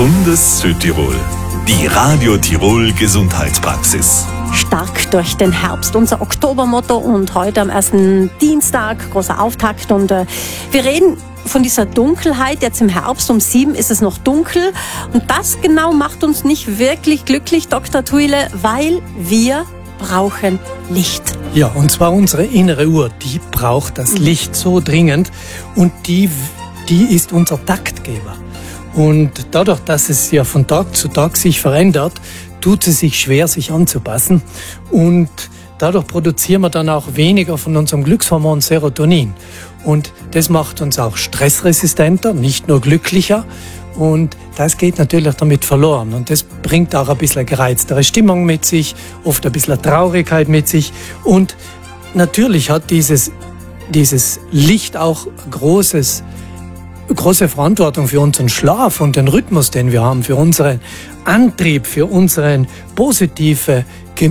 Gesundes Südtirol. Die Radio Tirol Gesundheitspraxis. Stark durch den Herbst, unser Oktobermotto, und heute am ersten Dienstag, großer Auftakt, und wir reden von dieser Dunkelheit. Jetzt im Herbst um 7 ist es noch dunkel, und das genau macht uns nicht wirklich glücklich, Dr. Thuile, weil wir brauchen Licht. Ja, und zwar unsere innere Uhr, die braucht das Licht so dringend, und die ist unser Taktgeber. Und dadurch, dass es ja von Tag zu Tag sich verändert, tut sie sich schwer, sich anzupassen. Und dadurch produzieren wir dann auch weniger von unserem Glückshormon Serotonin. Und das macht uns auch stressresistenter, nicht nur glücklicher. Und das geht natürlich damit verloren. Und das bringt auch ein bisschen gereiztere Stimmung mit sich, oft ein bisschen Traurigkeit mit sich. Und natürlich hat dieses Licht auch große Verantwortung für unseren Schlaf und den Rhythmus, den wir haben, für unseren Antrieb, für unser positives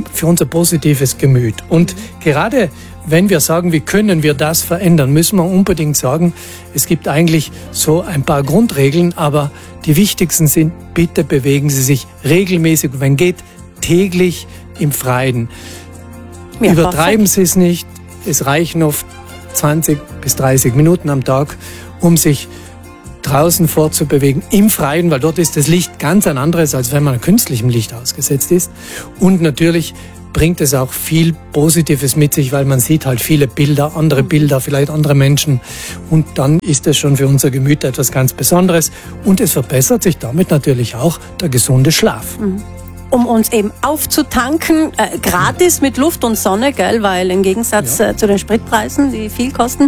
Gemüt. Und gerade wenn wir sagen, wie können wir das verändern, müssen wir unbedingt sagen, es gibt eigentlich so ein paar Grundregeln, aber die wichtigsten sind: bitte bewegen Sie sich regelmäßig, wenn geht, täglich im Freien. Ja, übertreiben Sie es nicht, es reichen oft 20 bis 30 Minuten am Tag, um sich draußen fortzubewegen, im Freien, weil dort ist das Licht ganz ein anderes, als wenn man künstlichem Licht ausgesetzt ist. Und natürlich bringt es auch viel Positives mit sich, weil man sieht halt viele Bilder, andere Bilder, vielleicht andere Menschen. Und dann ist es schon für unser Gemüt etwas ganz Besonderes. Und es verbessert sich damit natürlich auch der gesunde Schlaf. Um uns eben aufzutanken, gratis mit Luft und Sonne, gell? Weil im Gegensatz zu den Spritpreisen, die viel kosten.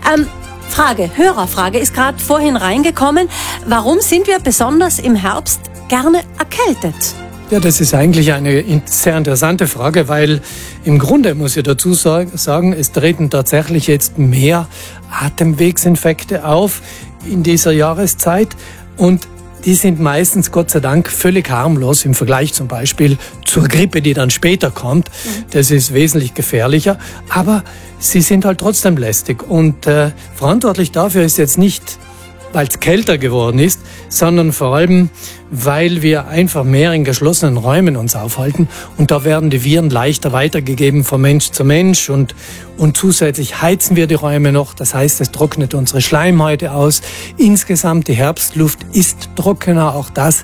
Hörerfrage ist gerade vorhin reingekommen. Warum sind wir besonders im Herbst gerne erkältet? Ja, das ist eigentlich eine sehr interessante Frage, weil im Grunde muss ich dazu sagen, es treten tatsächlich jetzt mehr Atemwegsinfekte auf in dieser Jahreszeit, und die sind meistens, Gott sei Dank, völlig harmlos im Vergleich zum Beispiel zur Grippe, die dann später kommt. Das ist wesentlich gefährlicher, aber sie sind halt trotzdem lästig. Und verantwortlich dafür ist jetzt nicht, weil es kälter geworden ist, sondern vor allem, weil wir einfach mehr in geschlossenen Räumen uns aufhalten, und da werden die Viren leichter weitergegeben von Mensch zu Mensch, und zusätzlich heizen wir die Räume noch, das heißt, es trocknet unsere Schleimhäute aus. Insgesamt die Herbstluft ist trockener, auch das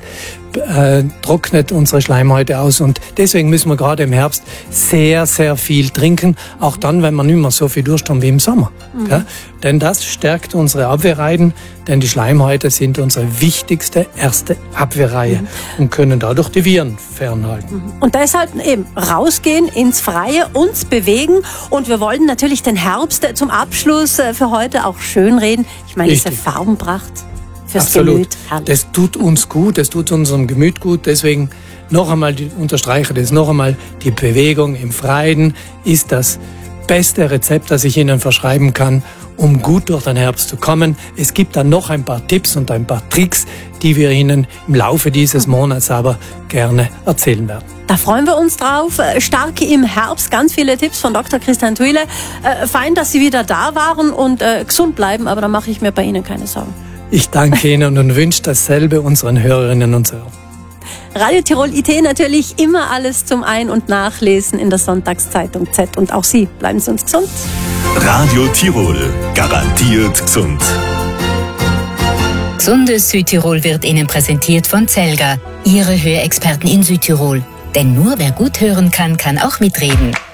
trocknet unsere Schleimhäute aus, und deswegen müssen wir gerade im Herbst sehr, sehr viel trinken, auch dann, wenn wir nicht mehr so viel Durst haben wie im Sommer. Ja? Denn das stärkt unsere Abwehrreihen, denn die Schleimhäute sind unsere wichtigste erste Abwehrreihe und können dadurch die Viren fernhalten. Und deshalb eben rausgehen ins Freie, uns bewegen, und wir wollten natürlich den Herbst zum Abschluss für heute auch schönreden. Ich meine, diese Farbenpracht fürs Absolut. Gemüt. Das tut uns gut, das tut unserem Gemüt gut. Deswegen noch einmal, unterstreiche das noch einmal, die Bewegung im Freien ist das beste Rezept, das ich Ihnen verschreiben kann, um gut durch den Herbst zu kommen. Es gibt dann noch ein paar Tipps und ein paar Tricks, die wir Ihnen im Laufe dieses Monats aber gerne erzählen werden. Da freuen wir uns drauf. Stark im Herbst, ganz viele Tipps von Dr. Christian Thuile. Fein, dass Sie wieder da waren und gesund bleiben, aber da mache ich mir bei Ihnen keine Sorgen. Ich danke Ihnen und wünsche dasselbe unseren Hörerinnen und Hörern. Radio Tirol IT natürlich immer alles zum Ein- und Nachlesen in der Sonntagszeitung Z. Und auch Sie, bleiben Sie uns gesund. Radio Tirol, garantiert gesund. Gesundes Südtirol wird Ihnen präsentiert von Zelga, Ihre Hörexperten in Südtirol. Denn nur wer gut hören kann, kann auch mitreden.